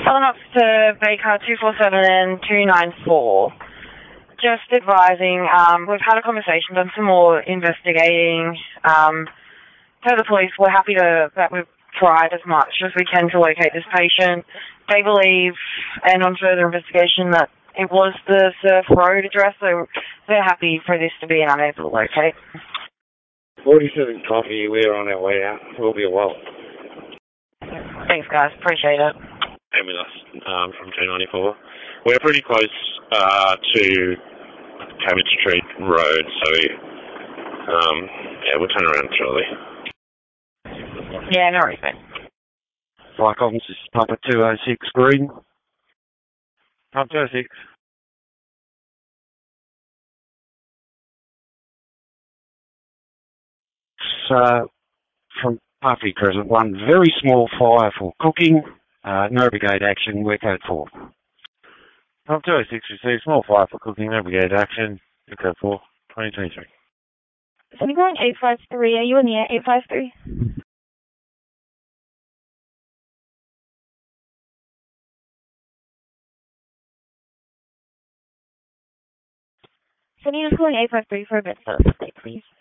up to Baker 247 and 294. Just advising, we've had a conversation, done some more investigating. Per the police, we're happy that we've tried as much as we can to locate this patient. They believe, and on further investigation, that it was the Surf Road address, so they're happy for this to be unable to locate. 47 Coffee, we're on our way out. We'll be a while. Thanks, guys. Appreciate it. Ambulance from 294. We're pretty close to Cabbage Street Road, so we'll turn around shortly. Yeah, no worries, mate. Flight Comms, this is Papa 206 Green. Papa 206. From Puffy Crescent, one very small fire for cooking, no brigade action, we're code 4. Papa 206 received small fire for cooking, no brigade action, we're code 4, 2023. So we're going 853, are you in the air, 853? So Nina's calling 853 for a bit, so please.